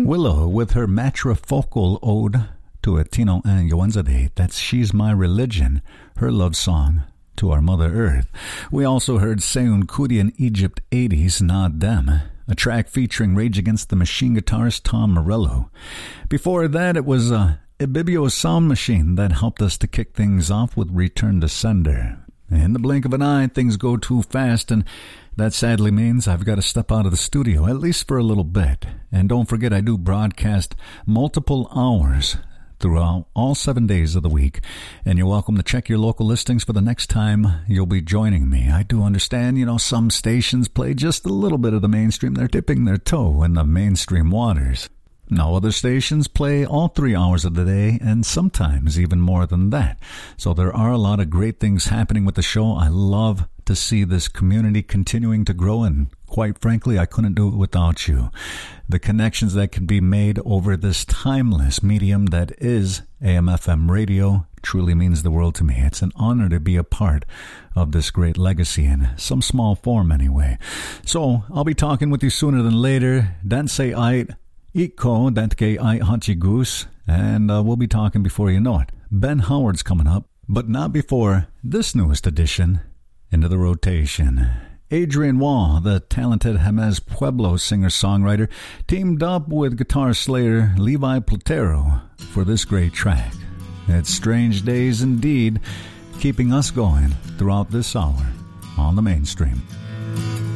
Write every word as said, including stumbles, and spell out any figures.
Willow with her matrifocal ode to a Tino and Yoenzade. That's She's My Religion, her love song to our Mother Earth. We also heard Seun Kuti and Egypt eighties, Not Them, a track featuring Rage Against the Machine guitarist Tom Morello. Before that, it was uh, Ibibio Sound Machine that helped us to kick things off with Return to Sender. In the blink of an eye, things go too fast, and that sadly means I've got to step out of the studio, at least for a little bit. And don't forget, I do broadcast multiple hours throughout all seven days of the week. And you're welcome to check your local listings for the next time you'll be joining me. I do understand, you know, some stations play just a little bit of the mainstream. They're dipping their toe in the mainstream waters. Now, other stations play all three hours of the day, and sometimes even more than that. So there are a lot of great things happening with the show. I love to see this community continuing to grow, and quite frankly, I couldn't do it without you. The connections that can be made over this timeless medium that is A M F M radio truly means the world to me. It's an honor to be a part of this great legacy in some small form anyway. So I'll be talking with you sooner than later. Dance ait. Iko, Dantke I Hachi Goose, and uh, we'll be talking before you know it. Ben Howard's coming up, but not before this newest addition into the rotation. Adrian Wall, the talented Jemez Pueblo singer-songwriter, teamed up with guitar slayer Levi Platero for this great track. It's strange days indeed, keeping us going throughout this hour on the mainstream.